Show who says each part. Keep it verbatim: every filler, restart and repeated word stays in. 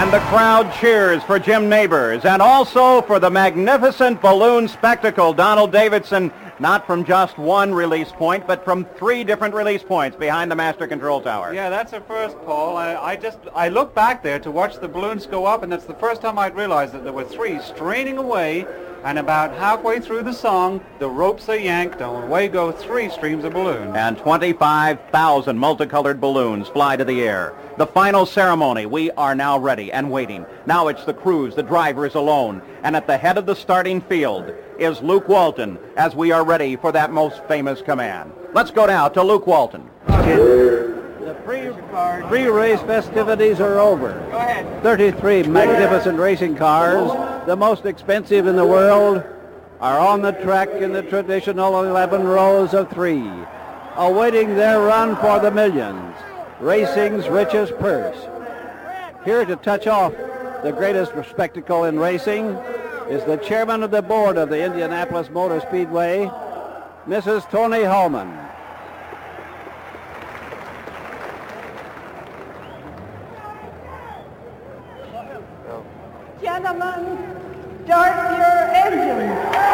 Speaker 1: And the crowd cheers for Jim Nabors and also for the magnificent balloon spectacle. Donald Davidson, not from just one release point, but from three different release points behind the master control tower.
Speaker 2: Yeah, that's a first, Paul. I, I just, I looked back there to watch the balloons go up, and that's the first time I'd realized that there were three straining away, and about halfway through the song, the ropes are yanked, and away go three streams of balloons.
Speaker 1: And twenty-five thousand multicolored balloons fly to the air. The final ceremony, we are now ready and waiting. Now it's the crews, the driver is alone, and at the head of the starting field is Luke Walton, as we are ready for that most famous command. Let's go now to Luke Walton.
Speaker 3: The pre, pre-race festivities are over.
Speaker 2: Go ahead.
Speaker 3: thirty-three magnificent racing cars, the most expensive in the world, are on the track in the traditional eleven rows of three, awaiting their run for the millions, racing's richest purse. Here to touch off the greatest spectacle in racing is the chairman of the board of the Indianapolis Motor Speedway, Missus Toni Hallman.
Speaker 4: Gentlemen, start your engines.